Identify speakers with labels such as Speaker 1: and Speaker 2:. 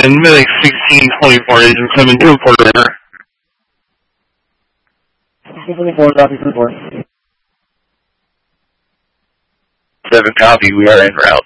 Speaker 1: and Medic 1624 is coming to report over.
Speaker 2: 1624, copy, report.
Speaker 3: 7 copy, we are en route.